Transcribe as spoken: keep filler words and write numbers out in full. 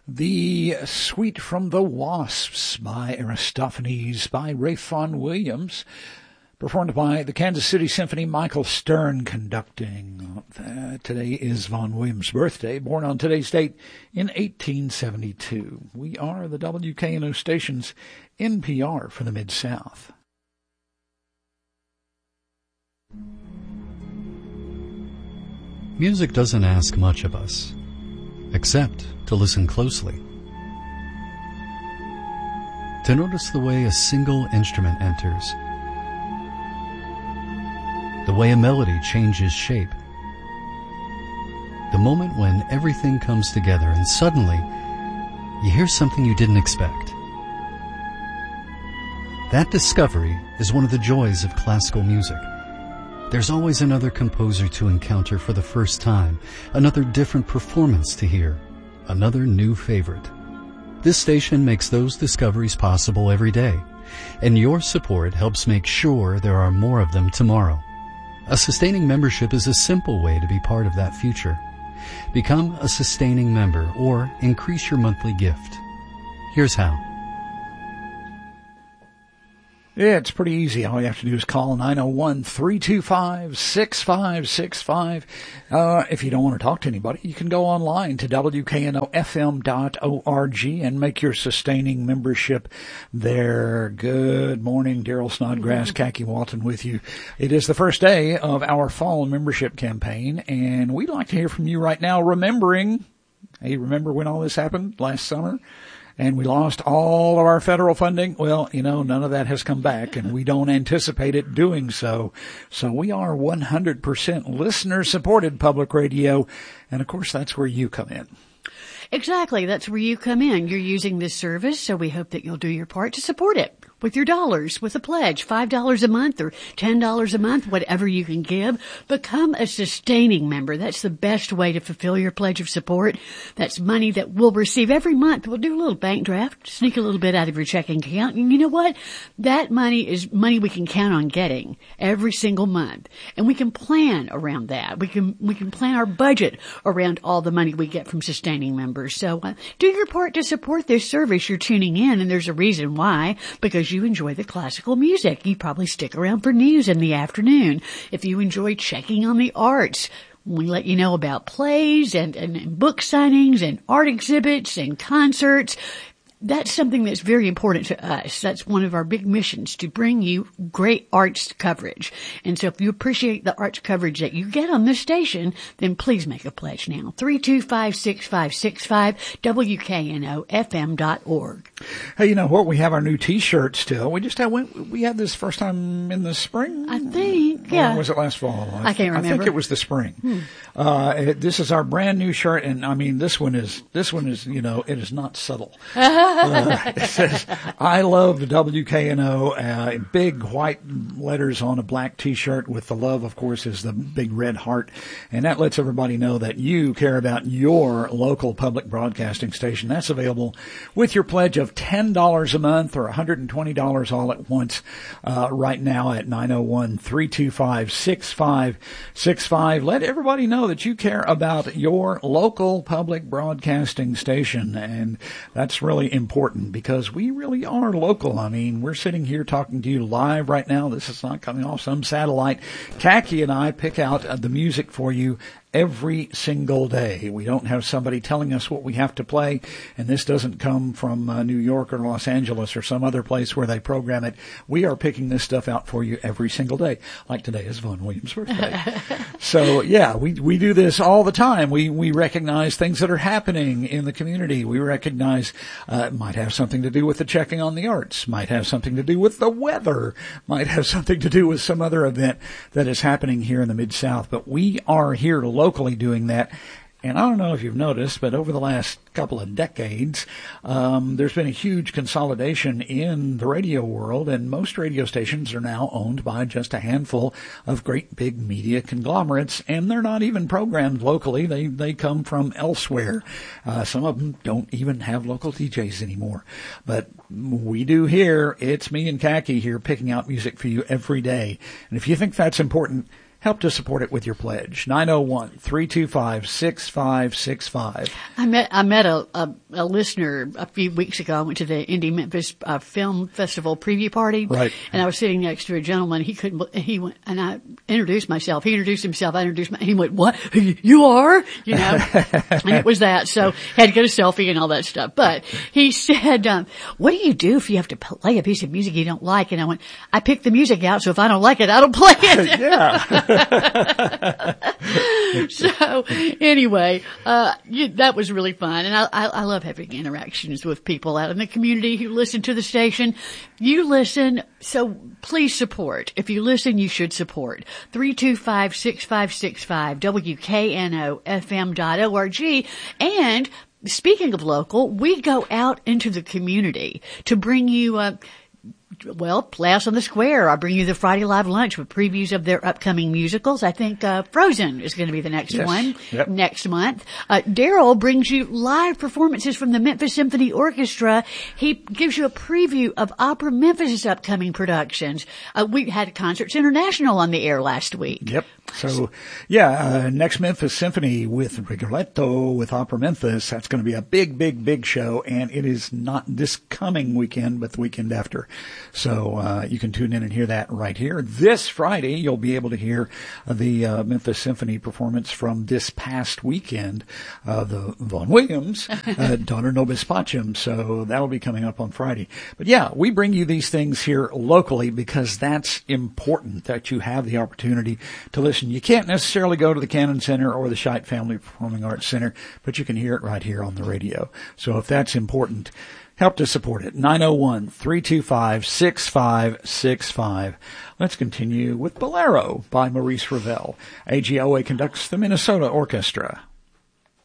The Suite from the Wasps by Aristophanes by Ralph Vaughan Williams, performed by the Kansas City Symphony, Michael Stern conducting. Uh, today is Vaughan Williams' birthday, born on today's date in eighteen seventy-two. We are the W K N O station's N P R for the Mid-South. Music doesn't ask much of us, except to listen closely. To notice the way a single instrument enters, the way a melody changes shape, the moment when everything comes together and suddenly you hear something you didn't expect. That discovery is one of the joys of classical music. There's always another composer to encounter for the first time, another different performance to hear, another new favorite. This station makes those discoveries possible every day, and your support helps make sure there are more of them tomorrow. A sustaining membership is a simple way to be part of that future. Become a sustaining member or increase your monthly gift. Here's how. Yeah, it's pretty easy. All you have to do is call nine oh one, three two five, six five six five. Uh, if you don't want to talk to anybody, you can go online to W K N O F M dot org and make your sustaining membership there. Good morning, Daryl Snodgrass, Khaki Walton with you. It is the first day of our fall membership campaign, and we'd like to hear from you right now, remembering, hey, remember when all this happened last summer? And we lost all of our federal funding? Well, you know, none of that has come back, and we don't anticipate it doing so. So we are one hundred percent listener-supported public radio, and of course that's where you come in. Exactly. That's where you come in. You're using this service, so we hope that you'll do your part to support it with your dollars, with a pledge, five dollars a month or ten dollars a month, whatever you can give. Become a sustaining member. That's the best way to fulfill your pledge of support. That's money that we'll receive every month. We'll do a little bank draft, sneak a little bit out of your checking account. And you know what? That money is money we can count on getting every single month. And we can plan around that. We can, we can plan our budget around all the money we get from sustaining members. So uh, do your part to support this service. You're tuning in, and there's a reason why, because you enjoy the classical music. You probably stick around for news in the afternoon. If you enjoy checking on the arts, we let you know about plays and, and, and book signings and art exhibits and concerts. That's something that's very important to us. That's one of our big missions, to bring you great arts coverage. And so if you appreciate the arts coverage that you get on this station, then please make a pledge now. three two five, six five six five, W K N O F M dot org. Hey, you know what? We have our new T-shirt still. We just had, we had this first time in the spring? I think, yeah. Or was it last fall? I, I can't remember. I think it was the spring. Hmm. Uh, it, this is our brand new shirt, and I mean, this one is, this one is, you know, it is not subtle. Uh, it says, I love the W K N O, uh, big white letters on a black T-shirt with the love, of course, is the big red heart. And that lets everybody know that you care about your local public broadcasting station. That's available with your pledge of ten dollars a month or one hundred twenty dollars all at once, uh, right now at nine oh one, three two five, six five six five. Let everybody know that you care about your local public broadcasting station. And that's really important, because we really are local. I mean, we're sitting here talking to you live right now. This is not coming off some satellite. Khaki and I pick out uh, the music for you every single day. We don't have somebody telling us what we have to play, and this doesn't come from uh, New York or Los Angeles or some other place where they program it. We are picking this stuff out for you every single day, like today is Vaughan Williams' birthday. So, yeah, we we do this all the time. We we recognize things that are happening in the community. We recognize uh, it might have something to do with the checking on the arts, might have something to do with the weather, might have something to do with some other event that is happening here in the Mid-South. But we are here to locally doing that. And I don't know if you've noticed, but over the last couple of decades, um, there's been a huge consolidation in the radio world, and most radio stations are now owned by just a handful of great big media conglomerates, and they're not even programmed locally. They they come from elsewhere. Uh, some of them don't even have local D Js anymore. But we do here. It's me and Khaki here picking out music for you every day. And if you think that's important, help to support it with your pledge. nine oh one, three two five, six five six five. I met I met a, a, a listener a few weeks ago. I went to the Indie Memphis uh, Film Festival preview party. Right. And I was sitting next to a gentleman. He couldn't, he went, and I introduced myself. He introduced himself. I introduced my, he went, what? You are? You know? And it was that. So had to get a selfie and all that stuff. But he said, um, what do you do if you have to play a piece of music you don't like? And I went, I pick the music out. So if I don't like it, I don't play it. Yeah. So anyway, uh, you, that was really fun. And I, I, I love having interactions with people out in the community who listen to the station. You listen, so please support. If you listen, you should support. three two five, six five six five, W K N O F M dot org. And speaking of local, we go out into the community to bring you, uh, well, Playhouse on the Square. I'll bring you the Friday Live Lunch with previews of their upcoming musicals. I think uh Frozen is going to be the next Yes. one Yep. next month. Uh Daryl brings you live performances from the Memphis Symphony Orchestra. He gives you a preview of Opera Memphis' upcoming productions. Uh, we had Concerts International on the air last week. Yep. So, yeah, uh, next Memphis Symphony with Rigoletto, with Opera Memphis. That's going to be a big, big, big show. And it is not this coming weekend, but the weekend after. So, uh, you can tune in and hear that right here. This Friday, you'll be able to hear uh, the uh, Memphis Symphony performance from this past weekend, uh, the Vaughan Williams, uh, Donner Nobis Pacem. So that'll be coming up on Friday. But yeah, we bring you these things here locally because that's important that you have the opportunity to listen. You can't necessarily go to the Cannon Center or the Scheidt Family Performing Arts Center, but you can hear it right here on the radio. So if that's important, help to support it. nine oh one, three two five, six five six five. Let's continue with Bolero by Maurice Ravel. A G O A conducts the Minnesota Orchestra.